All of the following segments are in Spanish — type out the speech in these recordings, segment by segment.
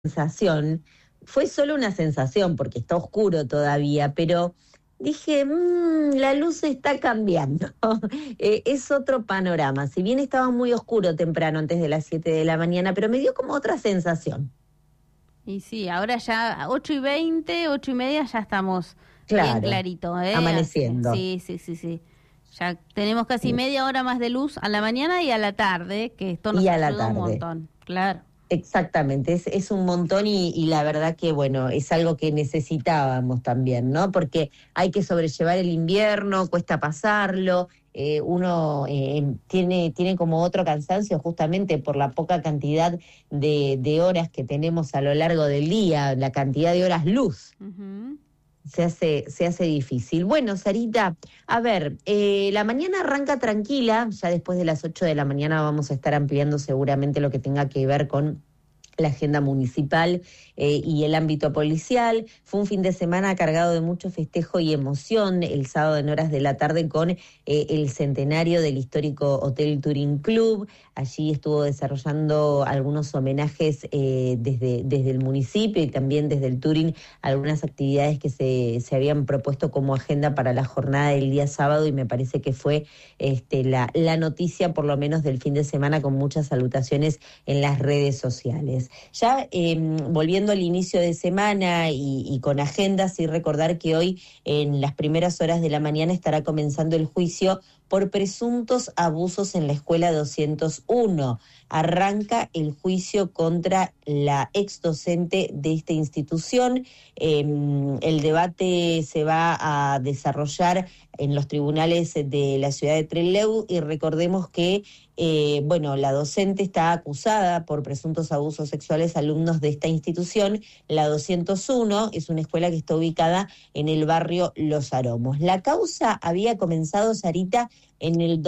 sensación, fue solo una sensación porque está oscuro todavía, pero dije, la luz está cambiando, es otro panorama. Si bien estaba muy oscuro temprano, antes de las 7 de la mañana, pero me dio como otra sensación. Y sí, ahora ya 8:20, 8:30 ya estamos bien Claro, clarito, ¿eh? Así que amaneciendo. sí, sí, sí, sí. Ya tenemos casi media hora más de luz a la mañana y a la tarde, que esto Y nos a la ayuda un tarde. montón, claro. Exactamente, es un montón y la verdad que, bueno, es algo que necesitábamos también, ¿no? Porque hay que sobrellevar el invierno, cuesta pasarlo, uno tiene como otro cansancio justamente por la poca cantidad de horas que tenemos a lo largo del día, la cantidad de horas luz. Ujú. Se hace difícil. Bueno, Sarita, a ver, la mañana arranca tranquila, ya después de las 8 de la mañana vamos a estar ampliando seguramente lo que tenga que ver con la agenda municipal y el ámbito policial. Fue un fin de semana cargado de mucho festejo y emoción, el sábado en horas de la tarde con el centenario del histórico Hotel Touring Club. Allí estuvo desarrollando algunos homenajes desde el municipio y también desde el Touring, algunas actividades que se habían propuesto como agenda para la jornada del día sábado, y me parece que fue la noticia por lo menos del fin de semana, con muchas salutaciones en las redes sociales. Ya volviendo al inicio de semana y con agenda, sí recordar que hoy en las primeras horas de la mañana estará comenzando el juicio por presuntos abusos en la escuela 201. Arranca el juicio contra la ex docente de esta institución. El debate se va a desarrollar en los tribunales de la ciudad de Trelew, y recordemos que la docente está acusada por presuntos abusos sexuales a alumnos de esta institución. La 201 es una escuela que está ubicada en el barrio Los Aromos. La causa había comenzado, Sarita, en el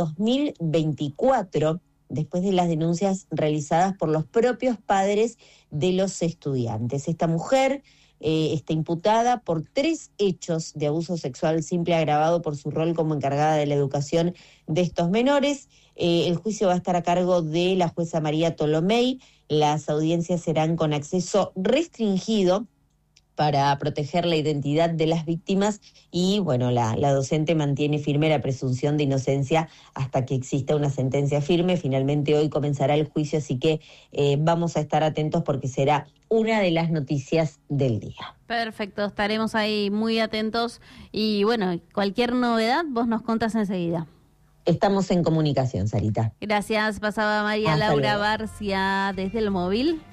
2024, después de las denuncias realizadas por los propios padres de los estudiantes. Esta mujer está imputada por 3 hechos de abuso sexual simple agravado por su rol como encargada de la educación de estos menores. El juicio va a estar a cargo de la jueza María Tolomei. Las audiencias serán con acceso restringido para proteger la identidad de las víctimas, y bueno, la docente mantiene firme la presunción de inocencia hasta que exista una sentencia firme. Finalmente hoy comenzará el juicio, así que vamos a estar atentos porque será una de las noticias del día. Perfecto, estaremos ahí muy atentos y bueno, cualquier novedad vos nos contás enseguida. Estamos en comunicación, Sarita. Gracias, pasaba María Hasta Laura luego. Barcia desde el móvil.